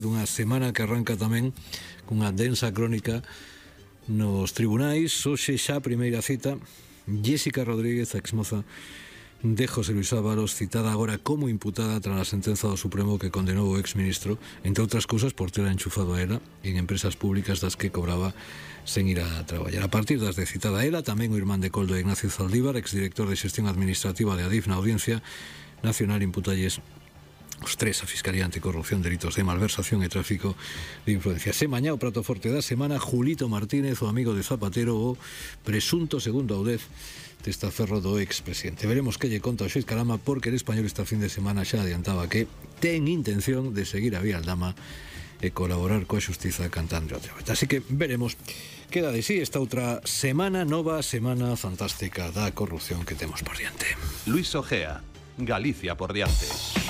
dunha semana que arranca tamén cunha densa crónica nos tribunais. Hoxe xa a primeira cita, Jéssica Rodríguez, exmoza de José Luis Ábalos, citada agora como imputada tras a sentenza do Supremo que condenou o exministro, entre outras cousas, por ter enchufado a ela en empresas públicas das que cobraba sen ir a traballar. A partir das de citada a ela, tamén o irmán de Coldo, Ignacio Zaldívar, exdirector de xestión administrativa de Adif na Audiencia Nacional, imputalles os tres a Fiscalía Anticorrupción, delitos de malversación e tráfico de influencias. E mañá o prato forte da semana, Julito Martínez, o amigo de Zapatero, o presunto segundo audez testaferro do expresidente. Veremos que lle conta o xuiz Carama, porque el Español esta fin de semana xa adiantaba que ten intención de seguir a vía Aldama e colaborar coa xustiza cantando outra vez. Así que veremos. Queda de sí esta outra semana, nova semana fantástica da corrupción que temos por diante. Luis Ojea, Galicia por diante.